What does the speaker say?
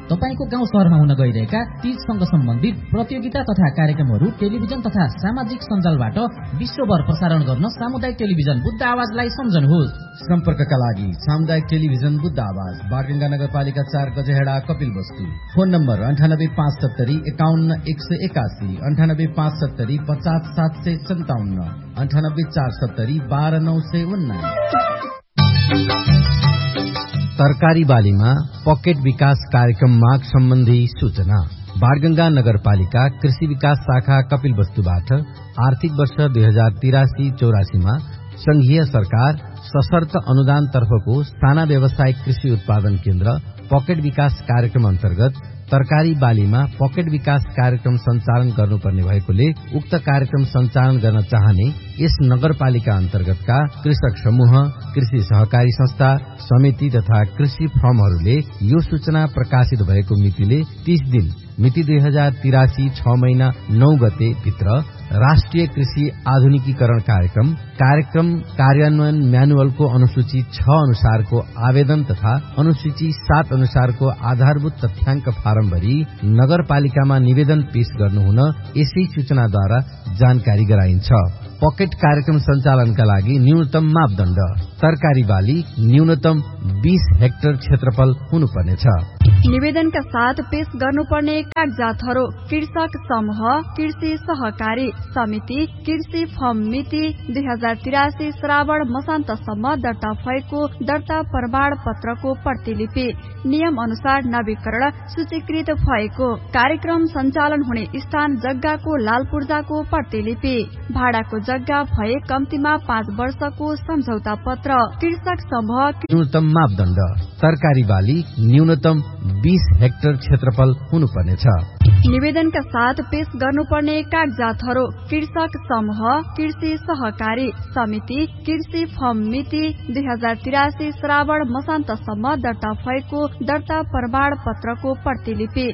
तपाईको गाउँ शहरमा हुन गइरहेका तीजसँग सम्बन्धित प्रतियोगिता तथा कार्यक्रमहरू टेलिभिजन तथा सामाजिक सञ्जालबाट विश्वभर प्रसारण गर्न सामुदायिक टेलिभिजन बुद्ध आवाजलाई सम्झनुहोस्। सम्पर्कका लागि सामुदायिक टेलिभिजन बुद्ध आवाज, बारगंगा नगरपालिका 4 गजेहेडा, कपिलवस्तु। Phone number 9857 51 181, 9857 50 757, 9847 12 919। तरकारी बालीमा पकेट विकास कार्यक्रम माग सम्बन्धी सूचना। बारगंगा नगरपालिका कृषि विकास शाखा कपिलवस्तुबाट आर्थिक वर्ष 2083-84 मा संघीय सरकार सशर्त अनुदान तर्फको साना व्यावसायिक कृषि उत्पादन केन्द्र पकेट विकास कार्यक्रम अन्तर्गत तरकारी बालीमा पकेट विकास कार्यक्रम सञ्चालन गर्नुपर्ने भएकोले उक्त कार्यक्रम सञ्चालन गर्न चाहने यस नगरपालिका अन्तर्गतका कृषक समूह, कृषि सहकारी संस्था, समिति तथा कृषि फर्महरूले यो सूचना प्रकाशित भएको मितिले 30 दिन मिति 2083 6 महिना 9 गते भित्र राष्ट्रिय कृषि आधुनिकीकरण कार्यक्रम कार्यान्वयन म्यानुअलको अनुसूची 6 अनुसारको आवेदन तथा अनुसूची 7 अनुसारको आधारभूत तथ्याङ्क फारम भरी नगरपालिकामा निवेदन पेश गर्नुहुन यसै सूचनाद्वारा जानकारी गराइन्छ। पकेट कार्यक्रम सञ्चालनका लागि न्यूनतम मापदण्ड तरकारी बाली न्यूनतम 20 हेक्टर क्षेत्रफल हुनुपर्नेछ। निवेदनका साथ पेश गर्नुपर्ने कागजातहरू कृषक समूह, कृषि सहकारी समिति, कृषि फर्म मिति 2083 श्रावण मसान्तसम्म दर्ता भएको दर्ता प्रमाण पत्रको प्रतिलिपि, नियम अनुसार नवीकरण सूचीकृत भएको, कार्यक्रम सञ्चालन हुने स्थान जग्गाको लाल पूर्जाको प्रतिलिपि, भाडाको जग्गा भए कम्तीमा 5 वर्षको सम्झौता पत्र। कृषक समूह न्यूनतम मापदण्ड तरकारी बाली न्यूनतम 20 हेक्टर क्षेत्रफल हुनुपर्नेछ। निवेदनका साथ पेश गर्नुपर्ने कागजातहरू कृषक समूह, कृषि सहकारी समिति, कृषि फर्म मिति 2083 श्रावण मसान्तसम्म दर्ता भएको दर्ता प्रमाण पत्रको प्रतिलिपि,